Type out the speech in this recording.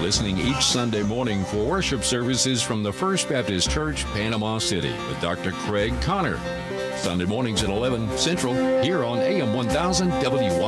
listening each Sunday morning for worship services from the First Baptist Church, Panama City, with Dr. Craig Connor. Sunday mornings at 11 Central, here on AM 1000 WY.